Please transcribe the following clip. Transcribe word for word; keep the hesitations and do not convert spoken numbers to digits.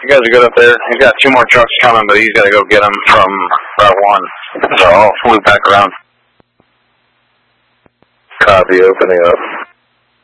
You guys are good up there. He's got two more trucks coming, but he's got to go get them from Route one. So I'll loop back around. Copy, opening up.